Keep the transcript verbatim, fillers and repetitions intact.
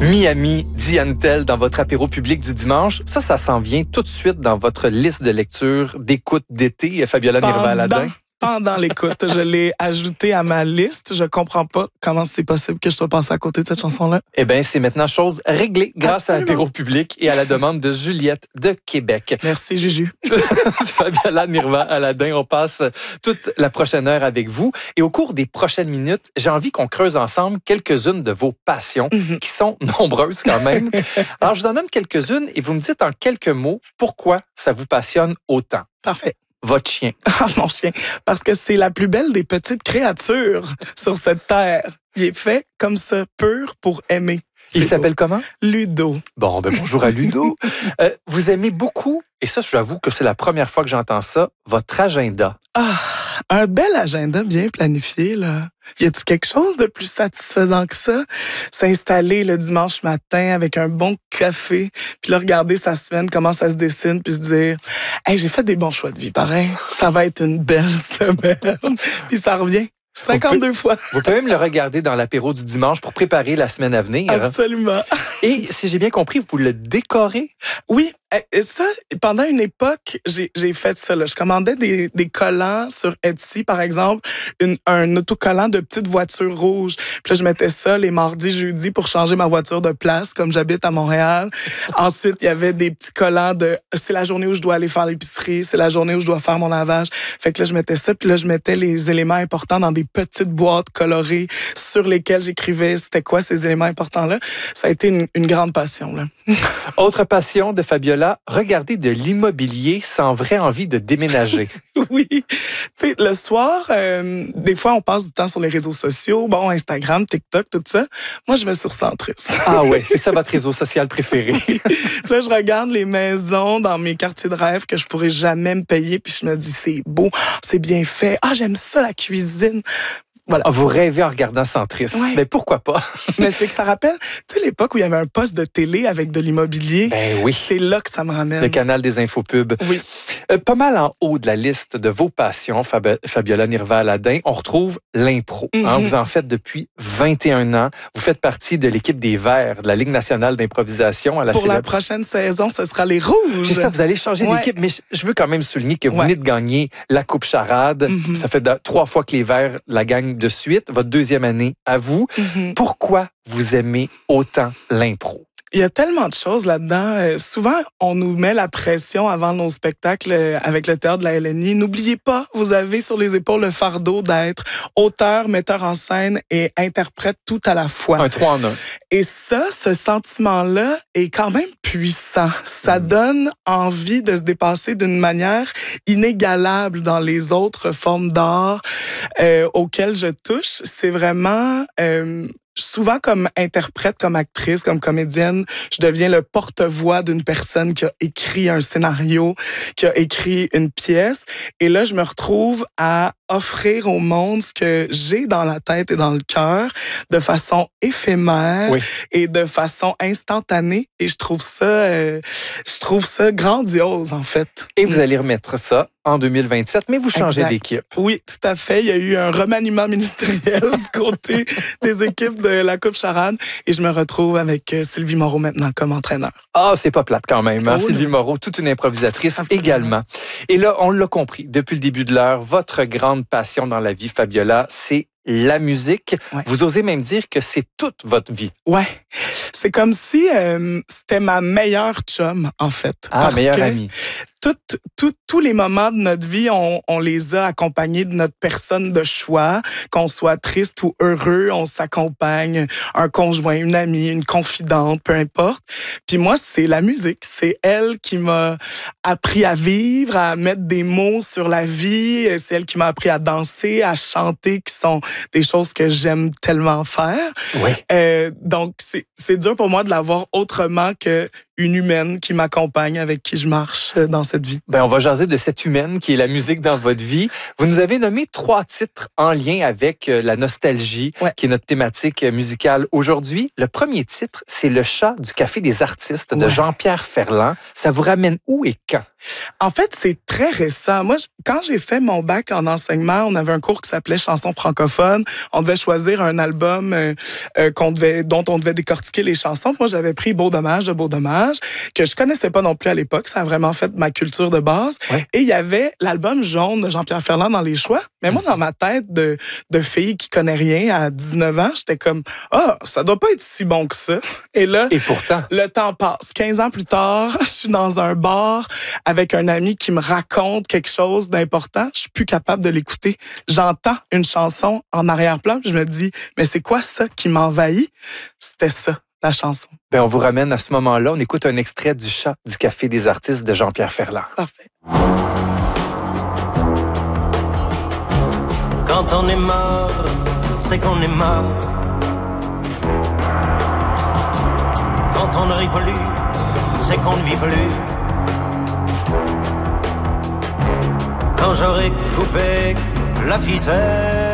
Miami, Diane Tell dans votre apéro public du dimanche. Ça, ça s'en vient tout de suite dans votre liste de lecture d'écoute d'été, Fabiola Nirva-Aladin. Pendant l'écoute, je l'ai ajouté à ma liste. Je comprends pas comment c'est possible que je sois passée à côté de cette chanson-là. Eh bien, c'est maintenant chose réglée grâce Absolument. à l'apéro public et à la demande de Juliette de Québec. Merci, Juju. Fabiola Nirva-Aladin, on passe toute la prochaine heure avec vous. Et au cours des prochaines minutes, j'ai envie qu'on creuse ensemble quelques-unes de vos passions, mm-hmm. qui sont nombreuses quand même. Alors, je vous en nomme quelques-unes et vous me dites en quelques mots pourquoi ça vous passionne autant. Parfait. Votre chien. Ah, mon chien. Parce que c'est la plus belle des petites créatures sur cette terre. Il est fait comme ça, pur pour aimer. Il s'appelle comment? Ludo. Bon, ben bonjour à Ludo. euh, vous aimez beaucoup, et ça, j'avoue que c'est la première fois que j'entends ça, votre agenda. Ah, un bel agenda bien planifié, là. Y a-t-il quelque chose de plus satisfaisant que ça? S'installer le dimanche matin avec un bon café, puis là, regarder sa semaine, comment ça se dessine, puis se dire « Hey, j'ai fait des bons choix de vie, pareil. Ça va être une belle semaine. » Puis ça revient. cinquante-deux vous fois. Vous pouvez même le regarder dans l'apéro du dimanche pour préparer la semaine à venir. Absolument. Et si j'ai bien compris, vous le décorez? Oui. Et ça, pendant une époque, j'ai, j'ai fait ça. Là. Je commandais des, des collants sur Etsy, par exemple, une, un autocollant de petite voiture rouge. Puis là, je mettais ça les mardis, jeudis pour changer ma voiture de place, comme j'habite à Montréal. Ensuite, il y avait des petits collants de « c'est la journée où je dois aller faire l'épicerie, c'est la journée où je dois faire mon lavage ». Fait que là, je mettais ça, puis là, je mettais les éléments importants dans des petites boîtes colorées sur lesquelles j'écrivais c'était quoi ces éléments importants-là. Ça a été une, une grande passion. Là. Autre passion de Fabiola, regarder de l'immobilier sans vraie envie de déménager. Oui. Tu sais, le soir, euh, des fois, on passe du temps sur les réseaux sociaux, bon, Instagram, TikTok, tout ça. Moi, je vais sur Centris. Ah ouais, c'est ça votre réseau social préféré. Puis là, je regarde les maisons dans mes quartiers de rêve que je pourrais jamais me payer, puis je me dis, c'est beau, c'est bien fait. Ah, j'aime ça, la cuisine. Voilà. Ah, vous rêvez en regardant Centris. Ouais. Mais pourquoi pas? Mais c'est que ça rappelle, tu sais, l'époque où il y avait un poste de télé avec de l'immobilier. Ben oui. C'est là que ça me ramène. Le canal des infopubs. Oui. Euh, pas mal en haut de la liste de vos passions, Fab- Fabiola Nirva-Aladin, on retrouve l'impro. Mm-hmm. Hein, vous en faites depuis vingt et un ans. Vous faites partie de l'équipe des Verts de la Ligue nationale d'improvisation. À la Pour célèbre... la prochaine saison, ce sera les Rouges. C'est ça, vous allez changer ouais. d'équipe. Mais je veux quand même souligner que vous ouais. venez de gagner la Coupe Charade. Mm-hmm. Ça fait de, trois fois que les Verts la gagnent de suite. Votre deuxième année à vous. Mm-hmm. Pourquoi vous aimez autant l'impro? Il y a tellement de choses là-dedans. Euh, souvent, on nous met la pression avant nos spectacles euh, avec le théâtre de la L N I. N'oubliez pas, vous avez sur les épaules le fardeau d'être auteur, metteur en scène et interprète tout à la fois. Un trois en un. Et ça, ce sentiment-là est quand même puissant. Ça mmh. donne envie de se dépasser d'une manière inégalable dans les autres formes d'art euh, auxquelles je touche. C'est vraiment... Euh, Souvent, comme interprète, comme actrice, comme comédienne, je deviens le porte-voix d'une personne qui a écrit un scénario, qui a écrit une pièce. Et là, je me retrouve à offrir au monde ce que j'ai dans la tête et dans le cœur de façon éphémère oui. et de façon instantanée. Et je trouve ça, euh, je trouve ça grandiose, en fait. Et vous allez remettre ça en deux mille vingt-sept, mais vous changez exact. d'équipe. Oui, tout à fait. Il y a eu un remaniement ministériel du côté des équipes de la Coupe Charade et je me retrouve avec Sylvie Moreau maintenant comme entraîneur. Ah, oh, c'est pas plate quand même. Hein? Oh, Sylvie Moreau, toute une improvisatrice absolument. Également. Et là, on l'a compris, depuis le début de l'heure, votre grande passion dans la vie, Fabiola, c'est la musique. Ouais. Vous osez même dire que c'est toute votre vie. Ouais. C'est comme si euh, c'était ma meilleure chum, en fait. Ah, meilleure amie. Tout, tout, tous les moments de notre vie, on, on les a accompagnés de notre personne de choix. Qu'on soit triste ou heureux, on s'accompagne. Un conjoint, une amie, une confidente, peu importe. Puis moi, c'est la musique. C'est elle qui m'a appris à vivre, à mettre des mots sur la vie. C'est elle qui m'a appris à danser, à chanter, qui sont des choses que j'aime tellement faire. Oui. Euh, donc, c'est, c'est dur pour moi de l'avoir autrement que une humaine qui m'accompagne, avec qui je marche dans cette vie. Ben, on va jaser de cette humaine qui est la musique dans votre vie. Vous nous avez nommé trois titres en lien avec la nostalgie, ouais. qui est notre thématique musicale aujourd'hui. Le premier titre, c'est Le chat du Café des artistes de ouais. Jean-Pierre Ferland. Ça vous ramène où et quand? En fait, c'est très récent. Moi, quand j'ai fait mon bac en enseignement, on avait un cours qui s'appelait chansons francophones. On devait choisir un album euh, euh, qu'on devait, dont on devait décortiquer les chansons. Moi, j'avais pris Beau dommage de Beau dommage, que je connaissais pas non plus à l'époque. Ça a vraiment fait ma culture de base. Ouais. Et il y avait l'album Jaune de Jean-Pierre Ferland dans les choix. Mais moi, dans ma tête de, de fille qui connaît rien à dix-neuf ans, j'étais comme, ah, oh, ça doit pas être si bon que ça. Et là, Et pourtant, le temps passe. quinze ans plus tard, je suis dans un bar avec un ami qui me raconte quelque chose d'important. Je suis plus capable de l'écouter. J'entends une chanson en arrière-plan, puis je me dis, mais c'est quoi ça qui m'envahit? C'était ça, la chanson. Ben, on vous ramène à ce moment-là. On écoute un extrait du Chat du Café des artistes de Jean-Pierre Ferland. Parfait. Quand on est mort, c'est qu'on est mort. Quand on ne rit plus, c'est qu'on ne vit plus. Quand j'aurai coupé la ficelle,